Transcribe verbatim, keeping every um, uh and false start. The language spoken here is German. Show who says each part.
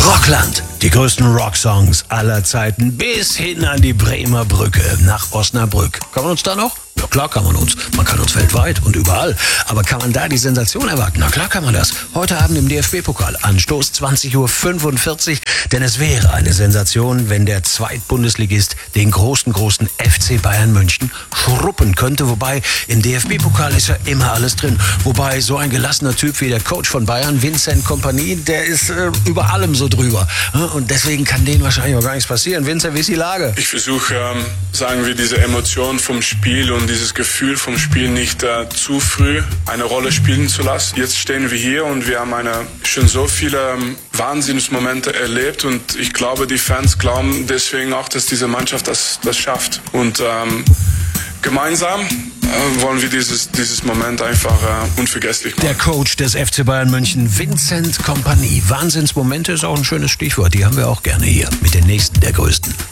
Speaker 1: Rockland, die größten Rocksongs aller Zeiten bis hin an die Bremer Brücke nach Osnabrück. Kann man uns da noch? Ja klar kann man uns. Man kann uns weltweit und überall. Aber kann man da die Sensation erwarten? Na klar kann man das. Heute Abend im D F B-Pokal. Anstoß zwanzig Uhr fünfundvierzig. Denn es wäre eine Sensation, wenn der Zweitbundesligist den großen, großen F C Bayern München schruppen könnte. Wobei im D F B-Pokal ist ja immer alles drin. Wobei so ein gelassener Typ wie der Coach von Bayern, Vincent Kompany, der ist äh, über allem so drüber. Und deswegen kann denen wahrscheinlich auch gar nichts passieren. Vincent, wie ist die Lage?
Speaker 2: Ich versuche, ähm, sagen wir, diese Emotion vom Spiel und dieses Gefühl vom Spiel nicht äh, zu früh eine Rolle spielen zu lassen. Jetzt stehen wir hier und wir haben eine, schon so viele ähm, Wahnsinnsmomente erlebt und ich glaube, die Fans glauben deswegen auch, dass diese Mannschaft das, das schafft. Und ähm, gemeinsam äh, wollen wir dieses, dieses Moment einfach äh, unvergesslich machen.
Speaker 1: Der Coach des F C Bayern München, Vincent Kompany. Wahnsinnsmomente ist auch ein schönes Stichwort. Die haben wir auch gerne hier mit den nächsten der größten.